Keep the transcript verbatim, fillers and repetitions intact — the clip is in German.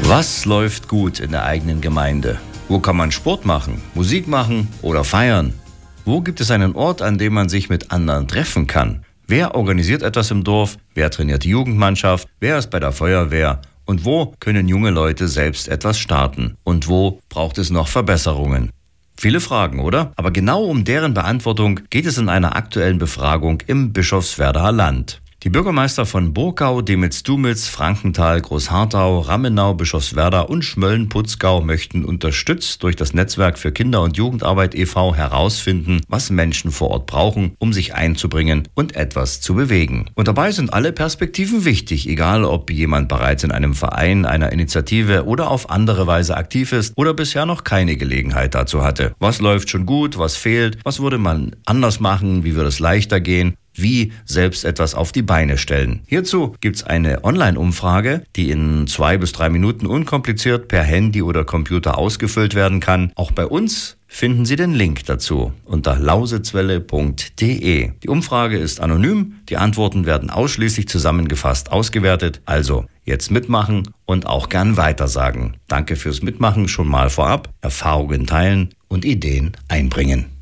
Was läuft gut in der eigenen Gemeinde? Wo kann man Sport machen, Musik machen oder feiern? Wo gibt es einen Ort, an dem man sich mit anderen treffen kann? Wer organisiert etwas im Dorf? Wer trainiert die Jugendmannschaft? Wer ist bei der Feuerwehr? Und wo können junge Leute selbst etwas starten? Und wo braucht es noch Verbesserungen? Viele Fragen, oder? Aber genau um deren Beantwortung geht es in einer aktuellen Befragung im Bischofswerder Land. Die Bürgermeister von Burgau, Demitz-Dumitz, Frankenthal, Großharthau, Rammenau, Bischofswerda und Schmölln-Putzgau möchten unterstützt durch das Netzwerk für Kinder- und Jugendarbeit e V herausfinden, was Menschen vor Ort brauchen, um sich einzubringen und etwas zu bewegen. Und dabei sind alle Perspektiven wichtig, egal ob jemand bereits in einem Verein, einer Initiative oder auf andere Weise aktiv ist oder bisher noch keine Gelegenheit dazu hatte. Was läuft schon gut, was fehlt, was würde man anders machen, wie würde es leichter gehen? Wie selbst etwas auf die Beine stellen. Hierzu gibt's eine Online-Umfrage, die in zwei bis drei Minuten unkompliziert per Handy oder Computer ausgefüllt werden kann. Auch bei uns finden Sie den Link dazu unter lausitzwelle punkt de. Die Umfrage ist anonym, die Antworten werden ausschließlich zusammengefasst ausgewertet. Also jetzt mitmachen und auch gern weitersagen. Danke fürs Mitmachen schon mal vorab, Erfahrungen teilen und Ideen einbringen.